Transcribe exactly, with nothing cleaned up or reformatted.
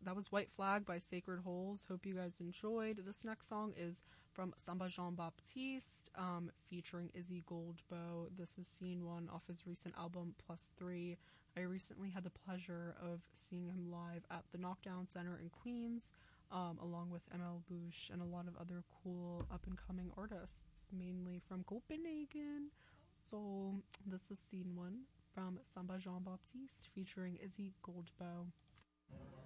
that was White Flag by Sacred Holes. Hope you guys enjoyed. This next song is from Samba Jean Baptiste, um, featuring Izzy Goldbow. This is Scene One off his recent album Plus Three. I recently had the pleasure of seeing him live at the Knockdown Center in Queens, um, along with M L Bouche and a lot of other cool up-and-coming artists, mainly from Copenhagen. So this is Scene One from Samba Jean Baptiste featuring Izzy Goldbow.